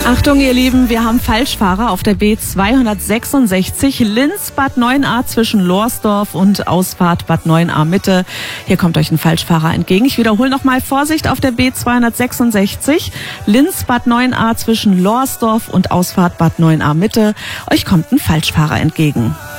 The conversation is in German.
Achtung, ihr Lieben, wir haben Falschfahrer auf der B266 Linz-Bad 9a zwischen Lohrsdorf und Ausfahrt Bad 9a Mitte. Hier kommt euch ein Falschfahrer entgegen. Ich wiederhole nochmal, Vorsicht auf der B266 Linz-Bad 9a zwischen Lohrsdorf und Ausfahrt Bad 9a Mitte. Euch kommt ein Falschfahrer entgegen.